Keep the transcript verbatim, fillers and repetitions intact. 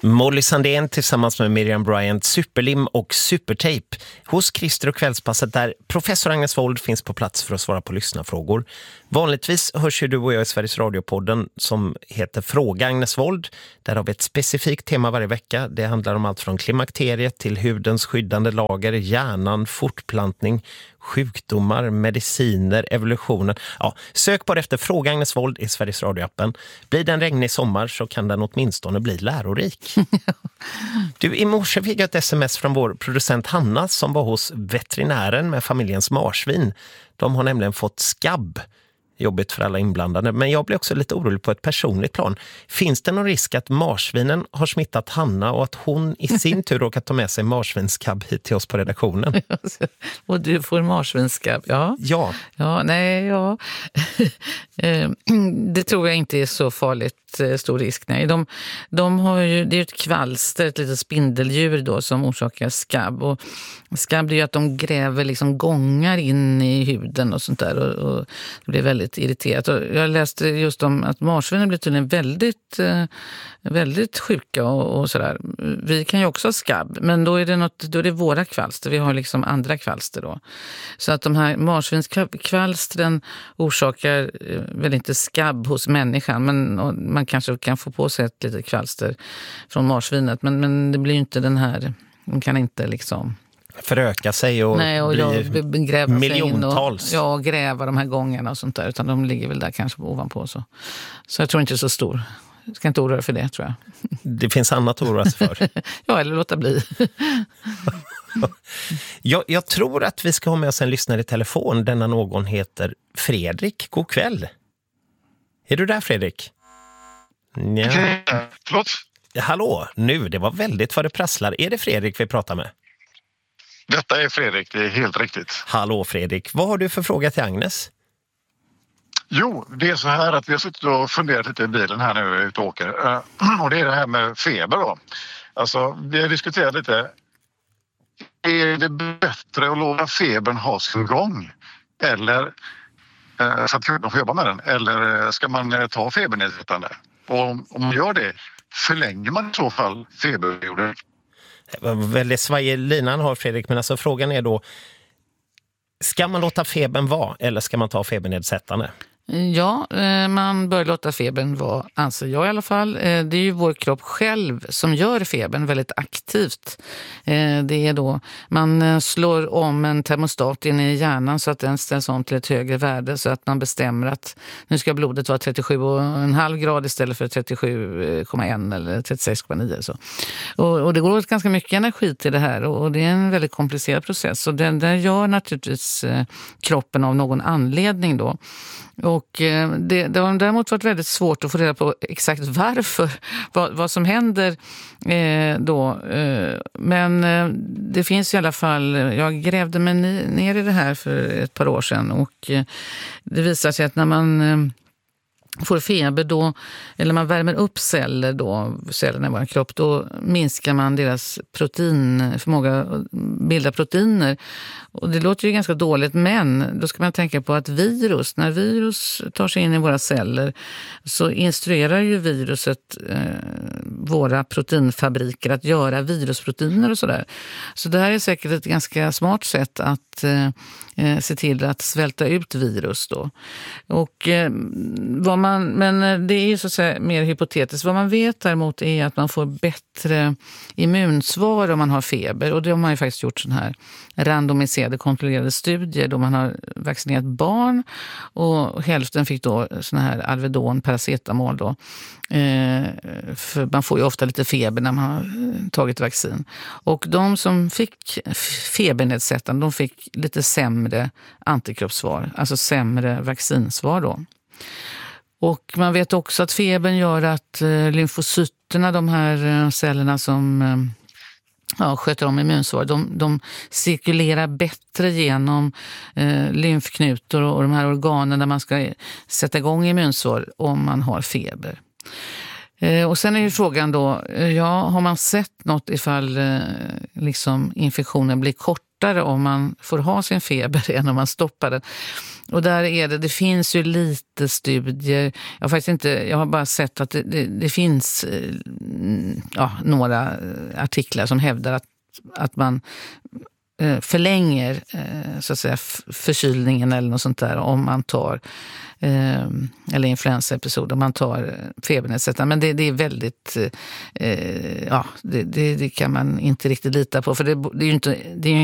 Molly Sandén tillsammans med Miriam Bryant, Superlim och Supertape hos Christer och Kvällspasset, där professor Agnes Wold finns på plats för att svara på lyssnarfrågor. Vanligtvis hörs ju du och jag i Sveriges Radio-podden som heter Fråga Agnes Wold. Där har vi ett specifikt tema varje vecka. Det handlar om allt från klimakteriet till hudens skyddande lager, hjärnan, fortplantning, sjukdomar, mediciner, evolutionen. Ja, sök bara efter Fråga Agnes Wold i Sveriges Radio-appen. Blir det en regnig sommar så kan den åtminstone bli lärorik. Du, i morse fick jag ett sms från vår producent Hanna som var hos veterinären med familjens marsvin. De har nämligen fått skabb. Jobbigt för alla inblandade, men jag blir också lite orolig på ett personligt plan. Finns det någon risk att marsvinen har smittat Hanna och att hon i sin tur råkar ta med sig marsvinskabb hit till oss på redaktionen? Och du får marsvinskabb, ja. Ja. Ja, nej, ja. Det tror jag inte är så farligt stor risk. Nej. De, de har ju, det är ju ett kvalster, ett litet spindeldjur då som orsakar skabb. Och skabb är ju att de gräver liksom gångar in i huden och sånt där, och, och det blir väldigt irriterat. Och jag läste just om att marsvinen blir tydligen väldigt, väldigt sjuka och, och sådär. Vi kan ju också ha skabb, men då är det, något, då är det våra kvalster. Vi har liksom andra kvalster då. Så att de här marsvinskvalstren orsakar väl inte skabb hos människan, men man kanske kan få på sig ett litet kvalster från marsvinet, men, men det blir ju inte den här, de kan inte liksom föröka sig och, nej, och bli gräva miljontals. Och, ja, gräva de här gångarna och sånt där, utan de ligger väl där kanske ovanpå. Så, så jag tror inte det är så stor. Jag ska inte oroa för det, tror jag. Det finns annat att oroa sig för. Ja, eller låta bli. jag, jag tror att vi ska ha med oss en lyssnare i telefon. Denna någon heter Fredrik. God kväll. Är du där, Fredrik? Ja. Förlåt? Hallå, nu, det var väldigt vad det prasslar. Är det Fredrik vi pratar med? Detta är Fredrik, det är helt riktigt. Hallå Fredrik, vad har du för fråga till Agnes? Jo, det är så här att vi har suttit och funderat lite i bilen här nu ute och åker. Och det är det här med feber då. Alltså, vi har diskuterat lite. Är det bättre att låta febern ha sin gång? Eller så att kroppen får jobba med den? Eller ska man ta febernedsättande? Och om man gör det, förlänger man i så fall feberperioden? Väldigt svajig linan har Fredrik, men alltså frågan är då, ska man låta febern vara eller ska man ta febernedsättande? Ja, man bör låta febern vara, anser jag i alla fall. Det är ju vår kropp själv som gör febern väldigt aktivt. Det är då, man slår om en termostat in i hjärnan så att den ställs om till ett högre värde, så att man bestämmer att nu ska blodet vara trettiosju komma fem grad istället för trettiosju komma ett eller trettiosex komma nio. Så. Och, och det går åt ganska mycket energi till det här, och det är en väldigt komplicerad process. Och den där gör naturligtvis kroppen av någon anledning då. Och det, det har däremot varit väldigt svårt att få reda på exakt varför, vad, vad som händer eh, då. Eh, men eh, det finns i alla fall, jag grävde mig ner i det här för ett par år sedan, och eh, det visar sig att när man eh, får feber då, eller man värmer upp celler då, cellerna i vår kropp, då minskar man deras proteinförmåga att bilda proteiner. Och det låter ju ganska dåligt, men då ska man tänka på att virus, när virus tar sig in i våra celler så instruerar ju viruset eh, våra proteinfabriker att göra virusproteiner och sådär. Så det här är säkert ett ganska smart sätt att eh, se till att svälta ut virus då. Och eh, vad man, men det är ju så att säga mer hypotetiskt. Vad man vet däremot är att man får bättre immunsvar om man har feber, och det har man ju faktiskt gjort sån här randomiserade kontrollerade studier då man har vaccinerat barn, och hälften fick då sån här Alvedon, paracetamol då. Eh, för man får ju ofta lite feber när man har tagit vaccin. Och de som fick febernedsättande, de fick lite sämre antikroppssvar, alltså sämre vaccinsvar då. Och man vet också att febern gör att eh, lymfocyterna, de här eh, cellerna som eh, ja, sköter om immunsvar, de, de cirkulerar bättre genom eh, lymfknutor och, och de här organen där man ska sätta igång immunsvar om man har feber. Eh, och sen är ju frågan då, ja, har man sett något ifall eh, liksom infektionen blir kortare om man får ha sin feber än om man stoppar den? Och där är det, det finns ju lite studier. Jag har faktiskt inte, jag har bara sett att det, det, det finns ja, några artiklar som hävdar att, att man förlänger så att säga förkylningen eller något sånt där om man tar eller influensaepisod om man tar febernedsättande. Men det, det är väldigt ja, det, det, det kan man inte riktigt lita på, för det, det är ju inte det är ju